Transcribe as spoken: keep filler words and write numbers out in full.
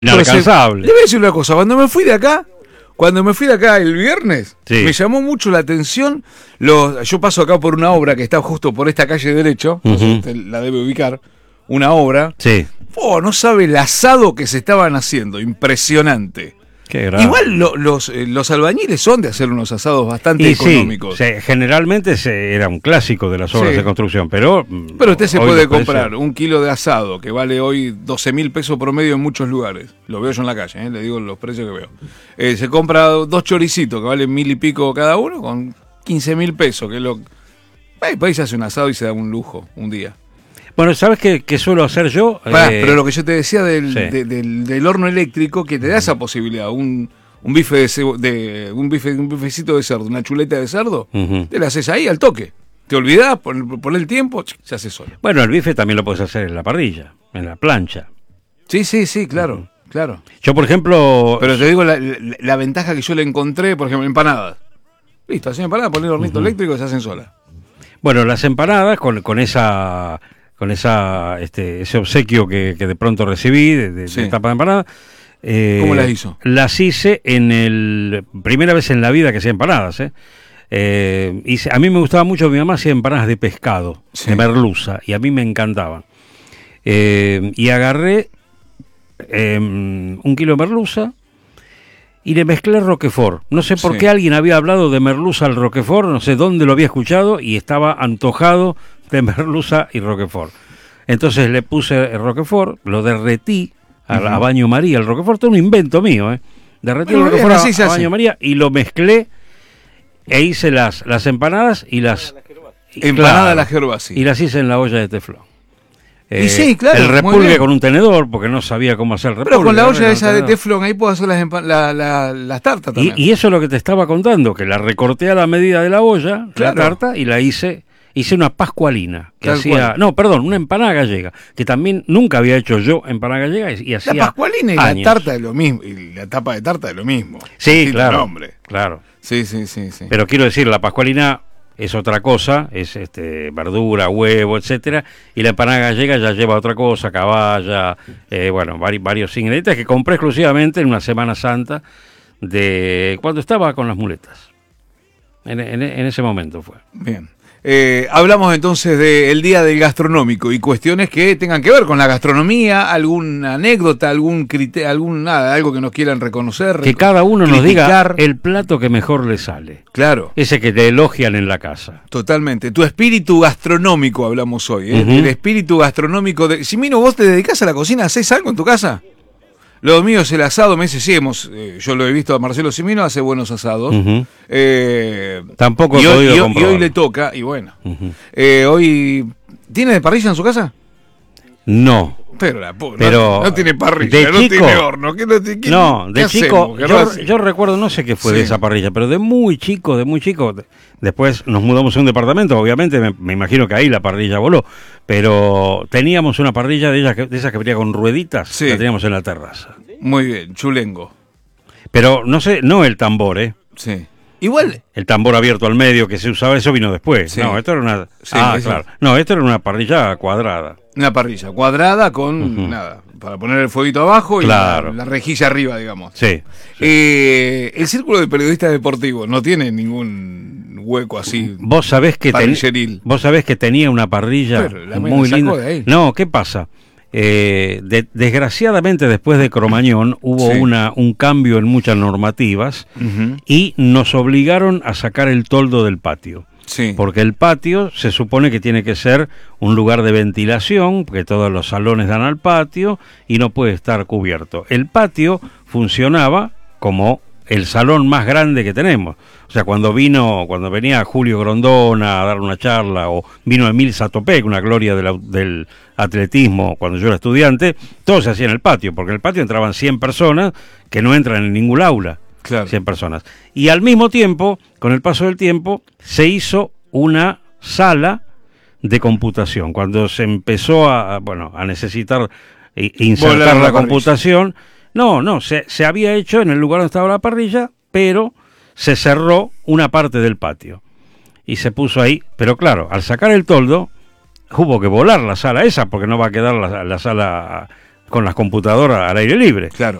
inalcanzable. Le voy a decir una cosa, cuando me fui de acá, cuando me fui de acá el viernes, Sí. me llamó mucho la atención, los, yo paso acá por una obra que está justo por esta calle derecho, no sé, Ujú. usted la debe ubicar, una obra, Sí. oh, no sabe el asado que se estaban haciendo, impresionante. Qué grave. Igual lo- los, eh, los albañiles son de hacer unos asados bastante Y sí, económicos. se- generalmente se, era un clásico de las obras Sí. de construcción, pero... mm, Pero usted se hoy puede los precios- comprar un kilo de asado que vale hoy doce mil pesos promedio en muchos lugares. Lo veo yo en la calle, ¿eh? Le digo los precios que veo. Eh, se compra dos choricitos que valen mil y pico cada uno con quince mil pesos. Que es lo... Eh, pues ahí se hace un asado y se da un lujo un día. Bueno, ¿sabes qué, qué suelo hacer yo? Pará, Eh, pero lo que yo te decía del, sí. de- del, del horno eléctrico que te da esa posibilidad, un, un bife de, cebo- de un bife un bifecito de cerdo, una chuleta de cerdo, Ujú. te la haces ahí al toque. Te olvidás, pon, pon el tiempo, se hace solo. Bueno, el bife también lo puedes hacer en la parrilla, en la plancha. Sí, sí, sí, claro, claro. Yo, por ejemplo... Pero te digo la, la- la ventaja que yo le encontré, por ejemplo, empanadas. Listo, hacer empanadas, poner hornito Ujú. eléctrico y se hacen solas. Bueno, las empanadas con, con esa con esa este, ese obsequio que, que de pronto recibí de, de, Sí. de tapa de empanada. eh, ¿Cómo las hizo? Las hice en el primera vez en la vida que hacía empanadas. ¿eh? Eh, hice, a mí me gustaba mucho, mi mamá hacía empanadas de pescado, Sí. de merluza, y a mí me encantaban. Eh, y agarré eh, un kilo de merluza y le mezclé roquefort. No sé por Sí. qué alguien había hablado de merluza al roquefort, no sé dónde lo había escuchado y estaba antojado de merluza y roquefort. Entonces le puse el roquefort, lo derretí a, Ujú. a baño María. El roquefort es un invento mío, ¿eh? Derretí Bueno, el bien, roquefort así se a, a hace. baño María y lo mezclé e hice las, las empanadas y las... y- Empanada claro, a la Gervasi. y las hice en la olla de teflón. Y sí, claro, El muy repulgue bien. con un tenedor, porque no sabía cómo hacer el repulgue. Pero con la agarré olla con esa un de tenedor. teflón, ahí puedo hacer las, empa- la- la- las tartas Y, también. y eso es lo que te estaba contando, que la recorté a la medida de la olla, Claro. la tarta, y la hice, hice una pascualina, que Tal hacía, cual. no, perdón, una empanada gallega, que también nunca había hecho yo empanada gallega, y, y La hacía pascualina y años. la tarta es lo mismo. Y la tapa de tarta es lo mismo. Sí, Distinto claro, nombre. claro. Sí, sí, sí, sí. Pero quiero decir, la pascualina es otra cosa, es este verdura, huevo, etcétera, y la empanada gallega ya lleva otra cosa, caballa, eh, bueno, vari- varios ingredientes que compré exclusivamente en una Semana Santa de cuando estaba con las muletas. En, en- en ese momento fue. Bien. Eh, hablamos entonces del Día del Gastronómico y cuestiones que tengan que ver con la gastronomía, alguna anécdota, algún criterio, algún nada, algo que nos quieran reconocer. Que reco- cada uno nos diga criticar. el plato que mejor le sale. Claro, Ese que te elogian en la casa. totalmente. Tu espíritu gastronómico hablamos hoy, ¿eh? Ujú. El espíritu gastronómico de... Simino, ¿vos te dedicás a la cocina? ¿Hacés algo en tu casa? Lo mío es el asado, me dice, sí, hemos, eh, yo lo he visto a Marcelo Simino, hace buenos asados. Ujú. Eh, Tampoco he y, hoy, podido y hoy- y comprobar. hoy le toca, y bueno. Ujú. Eh, hoy... ¿Tiene parrilla en su casa? No. Pero la pobre, Pero, no, no tiene parrilla, de no chico- tiene horno. ¿Qué, no, qué- No, qué de chico, hacemos, yo, Gervasi? yo recuerdo, no sé qué fue de Sí. esa parrilla, pero de muy chico, de muy chico, de- después nos mudamos a un departamento, obviamente me, me imagino que ahí la parrilla voló, pero teníamos una parrilla de, ellas que- de esas que venía con rueditas, Sí. la teníamos en la terraza. Muy bien, chulengo. Pero no sé, no el tambor, ¿eh? Sí. Igual, El tambor abierto al medio que se usaba, eso vino después. Sí. No, esto era una... Sí, ah, eso- claro. No, esto era una parrilla cuadrada. una parrilla cuadrada con Ujú. nada, para poner el fueguito abajo y Claro. la, la rejilla arriba, digamos. Sí. Eh, el círculo de periodistas deportivos no tiene ningún hueco así. Vos sabés que ten- Parrilleril. vos sabés que tenía una parrilla Pero la me muy la sacó linda. de ahí. No, ¿qué pasa? Eh, de- desgraciadamente después de Cromañón hubo Sí. una un cambio en muchas normativas Ujú. y nos obligaron a sacar el toldo del patio. Sí. Porque el patio se supone que tiene que ser un lugar de ventilación, porque todos los salones dan al patio y no puede estar cubierto. El patio funcionaba como el salón más grande que tenemos. O sea, cuando vino, cuando venía Julio Grondona a dar una charla, o vino Emil Satopek, una gloria del, au- del atletismo cuando yo era estudiante, todo se hacía en el patio, porque en el patio entraban cien personas que no entran en ningún aula. Claro. cien personas. Y al mismo tiempo, con el paso del tiempo, se hizo una sala de computación. Cuando se empezó a, bueno, a necesitar i- insertar Volar la la parrilla. computación, no, no, se, se había hecho en el lugar donde estaba la parrilla, pero se cerró una parte del patio. Y se puso ahí, pero claro, al sacar el toldo, hubo que volar la sala esa, porque no va a quedar la, la sala con las computadoras al aire libre. Claro.